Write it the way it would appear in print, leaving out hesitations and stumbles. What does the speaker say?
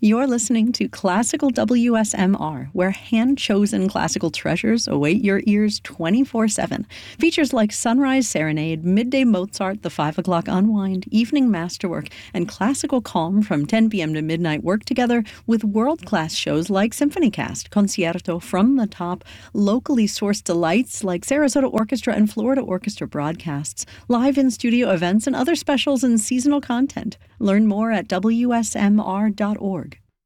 You're listening to Classical WSMR, where hand-chosen classical treasures await your ears 24/7. Features like Sunrise Serenade, Midday Mozart, the 5 o'clock Unwind, Evening Masterwork, and Classical Calm from 10 p.m. to midnight work together with world-class shows like SymphonyCast, Concierto, From the Top, locally sourced delights like Sarasota Orchestra and Florida Orchestra broadcasts, live in-studio events, and other specials and seasonal content. Learn more at WSMR.org.